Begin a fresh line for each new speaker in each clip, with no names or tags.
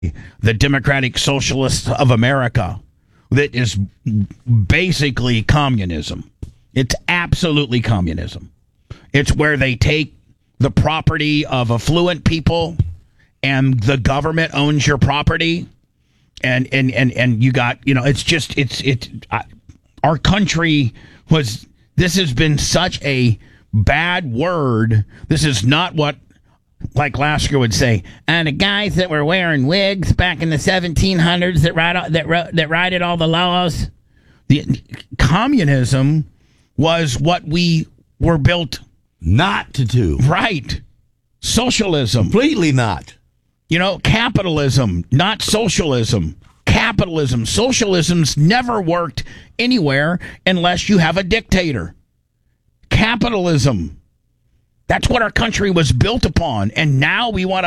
the Democratic Socialists of America, that is basically communism. It's absolutely communism. It's where they take the property of affluent people and the government owns your property. And you got, our country this has been such a bad word. This is not what, like Lasker would say, and the guys that were wearing wigs back in the 1700s that righted all the laws. The communism was what we were built
not to do.
Right. Socialism.
Completely not.
Capitalism, not socialism. Capitalism. Socialism's never worked anywhere unless you have a dictator. Capitalism. That's what our country was built upon. And now we want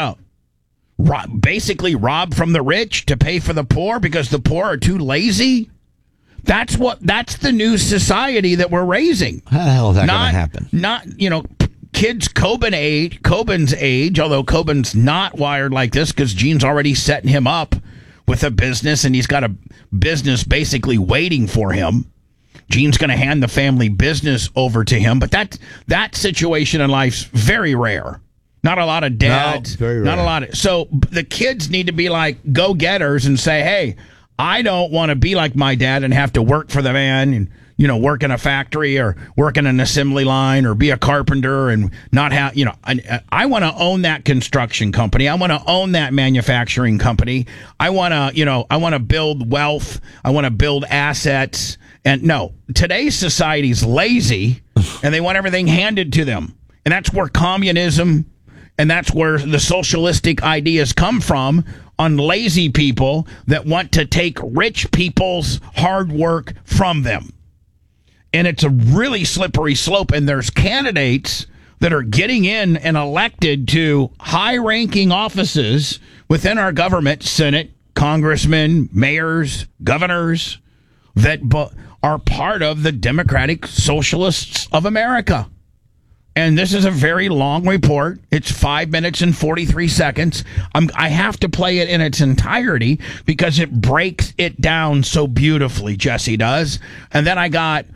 to basically rob from the rich to pay for the poor because the poor are too lazy. That's the new society that we're raising.
How the hell is that going to happen?
Not, kids Coben's age, although Coben's not wired like this because Gene's already setting him up with a business and he's got a business basically waiting for him. Gene's going to hand the family business over to him, but that situation in life's very rare. Not a lot of dads.
No, very rare.
Not a lot of. So the kids need to be like go-getters and say, "Hey, I don't want to be like my dad and have to work for the man and work in a factory or work in an assembly line or be a carpenter and not have I want to own that construction company. I want to own that manufacturing company. I want to build wealth. I want to build assets." And no, today's society's lazy and they want everything handed to them. And that's where communism and that's where the socialistic ideas come from, on lazy people that want to take rich people's hard work from them. And it's a really slippery slope. And there's candidates that are getting in and elected to high-ranking offices within our government, Senate, congressmen, mayors, governors, that are part of the Democratic Socialists of America. And this is a very long report. It's 5 minutes and 43 seconds. I have to play it in its entirety because it breaks it down so beautifully, Jesse does. And then I got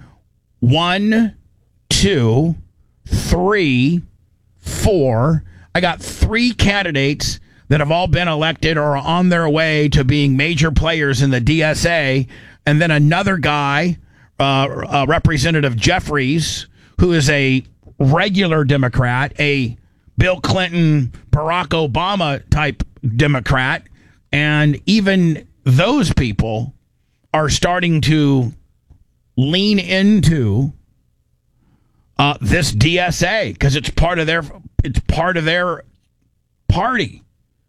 1, 2, 3, 4. I got 3 candidates that have all been elected or are on their way to being major players in the DSA. And then another guy, Representative Jeffries, who is a regular Democrat, a Bill Clinton, Barack Obama type Democrat. And even those people are starting to lean into this DSA because it's part of their party.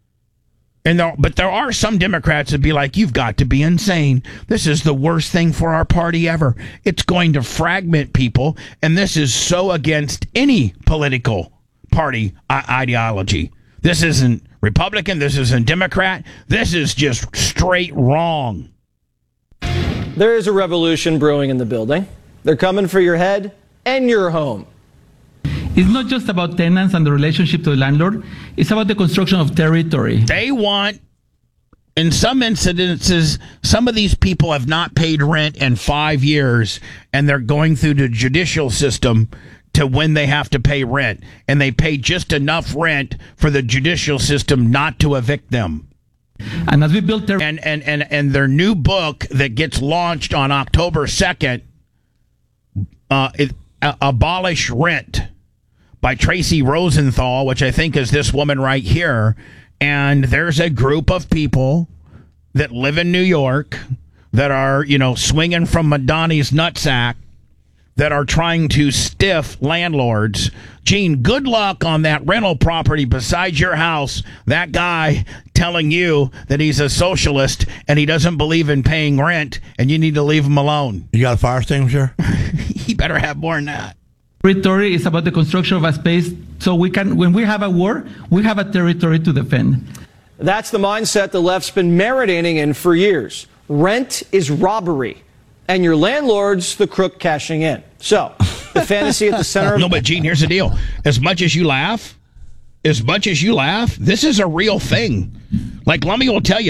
But there are some Democrats that be like, you've got to be insane. This is the worst thing for our party ever. It's going to fragment people, and this is so against any political party ideology. This isn't Republican. This isn't Democrat. This is just straight wrong.
There is a revolution brewing in the building. They're coming for your head and your home.
It's not just about tenants and the relationship to the landlord. It's about the construction of territory.
They want, in some incidences, some of these people have not paid rent in 5 years, and they're going through the judicial system to when they have to pay rent. And they pay just enough rent for the judicial system not to evict them.
And as we built
and their new book that gets launched on October 2nd, Abolish Rent, by Tracy Rosenthal, which I think is this woman right here. And there's a group of people that live in New York that are, swinging from Madani's nutsack, that are trying to stiff landlords. Gene, good luck on that rental property beside your house. That guy telling you that he's a socialist and he doesn't believe in paying rent and you need to leave him alone.
You got a fire extinguisher?
He better have more than that.
Territory is about the construction of a space so we can, when we have a war, we have a territory to defend.
That's the mindset the left's been marinating in for years. Rent is robbery, and your landlord's the crook cashing in. So, the fantasy at the center of...
No, but Gene, here's the deal. As much as you laugh, as much as you laugh, this is a real thing. Like Lummy will tell you,